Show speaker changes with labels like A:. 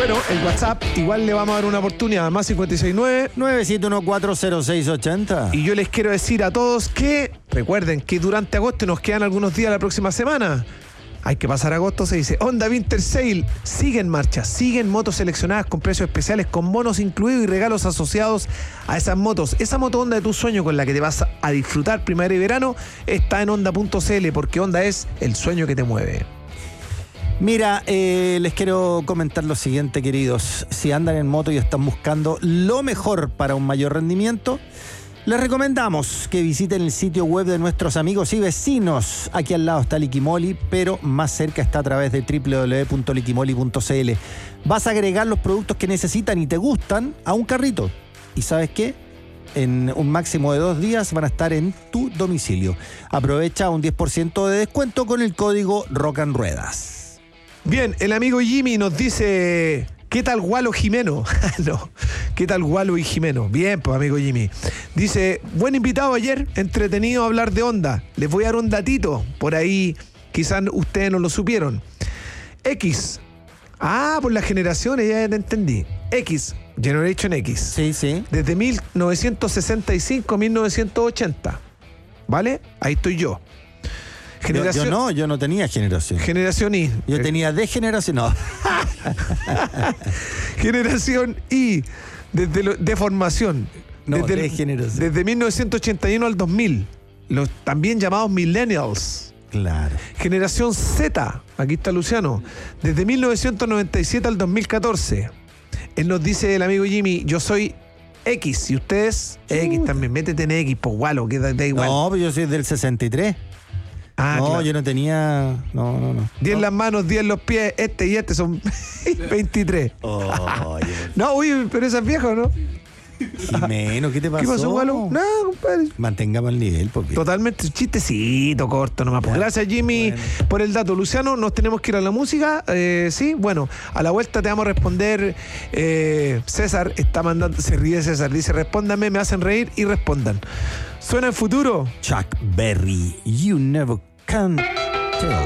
A: Bueno, el WhatsApp igual le vamos a dar una oportunidad. Más 569
B: 971-40680.
A: Y yo les quiero decir a todos que recuerden que durante agosto nos quedan algunos días la próxima semana. Hay que pasar agosto, se dice. Honda Winter Sale sigue en marcha. Siguen motos seleccionadas con precios especiales, con bonos incluidos y regalos asociados a esas motos. Esa moto Honda de tu sueño con la que te vas a disfrutar primavera y verano está en Honda.cl, porque Honda es el sueño que te mueve.
B: Mira, les quiero comentar lo siguiente, queridos. Si andan en moto y están buscando lo mejor para un mayor rendimiento, les recomendamos que visiten el sitio web de nuestros amigos y vecinos. Aquí al lado está Liquimoli, pero más cerca está a través de www.liquimoli.cl. Vas a agregar los productos que necesitan y te gustan a un carrito. ¿Y sabes qué? En un máximo de 2 días van a estar en tu domicilio. Aprovecha un 10% de descuento con el código Rock and Ruedas.
A: Bien, el amigo Jimmy nos dice... ¿Qué tal Gualo Jimeno? No, ¿qué tal Gualo y Jimeno? Bien, pues amigo Jimmy. Dice, buen invitado ayer, entretenido hablar de Honda. Les voy a dar un datito, por ahí quizás ustedes no lo supieron. X. Por las generaciones, ya te entendí. X, Generation X.
B: Sí, sí.
A: Desde 1965 a 1980. ¿Vale? Ahí estoy yo.
B: Yo no tenía generación.
A: Generación Y.
B: Yo tenía degeneración, no.
A: Generación Y, de formación.
B: No, degeneración.
A: Desde 1981 al 2000. Los también llamados millennials.
B: Claro.
A: Generación Z, aquí está Luciano. Desde 1997 al 2014. Él nos dice, el amigo Jimmy, yo soy X. Y ustedes, X también. Métete en X, pues gualo, que da igual.
B: No, pero yo soy del 63. No, claro. Yo no tenía... No.
A: 10 en las manos, 10 en los pies, y este son 23. No, uy, pero esa es vieja, ¿no?
B: Jimeno, ¿qué te pasó?
A: ¿Qué pasó, Gualo? No, compadre.
B: Mantengamos el nivel, porque...
A: Totalmente, chistecito corto nomás. Pues gracias, Jimmy, por el dato. Luciano, nos tenemos que ir a la música. Sí, bueno, a la vuelta te vamos a responder. César está mandando, se ríe César, dice, respóndame, me hacen reír y respondan. ¿Suena en futuro?
B: Chuck Berry, You Never Can Tell.